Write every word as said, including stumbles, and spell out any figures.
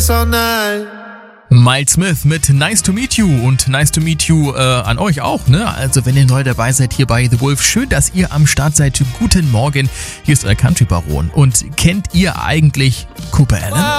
all night. Miles Smith mit Nice to Meet You und Nice to Meet You äh, an euch auch, ne? Also wenn ihr neu dabei seid hier bei The Wolf, schön, dass ihr am Start seid. Guten Morgen, hier ist euer Country Baron. Und kennt ihr eigentlich Cooper Allen?